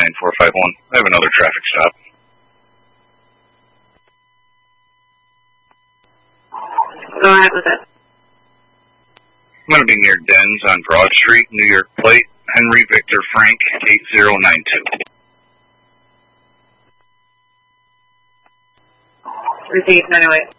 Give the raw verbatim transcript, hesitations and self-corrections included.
nine four five one. I have another traffic stop. Go ahead with it. I'm going to be near Dens on Broad Street, New York Plate, Henry Victor Frank, eight zero nine two. Receive nine oh eight.